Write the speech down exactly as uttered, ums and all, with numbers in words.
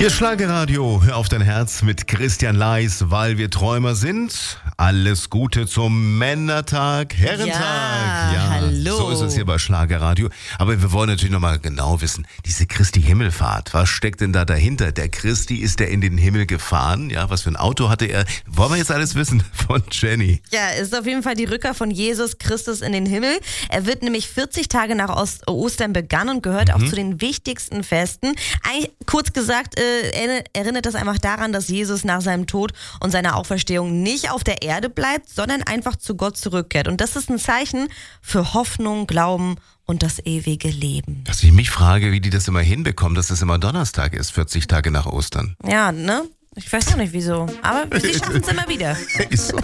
Hier Schlagerradio, hör auf dein Herz mit Christian Leis, weil wir Träumer sind. Alles Gute zum Männertag, Herrentag. Ja, hallo. So ist es hier bei Schlagerradio. Aber wir wollen natürlich nochmal genau wissen, diese Christi-Himmelfahrt, was steckt denn da dahinter? Der Christi, ist der in den Himmel gefahren? Ja, was für ein Auto hatte er? Wollen wir jetzt alles wissen von Jenny? Ja, ist auf jeden Fall die Rückkehr von Jesus Christus in den Himmel. Er wird nämlich vierzig Tage nach Ost- Ostern begangen und gehört Mhm. auch zu den wichtigsten Festen. Eigentlich, kurz gesagt, äh, erinnert das einfach daran, dass Jesus nach seinem Tod und seiner Auferstehung nicht auf der Erde bleibt, sondern einfach zu Gott zurückkehrt. Und das ist ein Zeichen für Hoffnung, Glauben und das ewige Leben. Dass ich mich frage, wie die das immer hinbekommen, dass es immer Donnerstag ist, vierzig Tage nach Ostern. Ja, ne? Ich weiß auch nicht wieso. Aber sie schaffen es immer wieder. Ist so.